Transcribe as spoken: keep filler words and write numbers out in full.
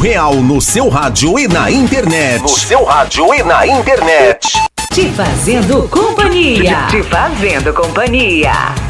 real no seu rádio e na internet. No seu rádio e na internet. Te fazendo companhia. Te fazendo companhia.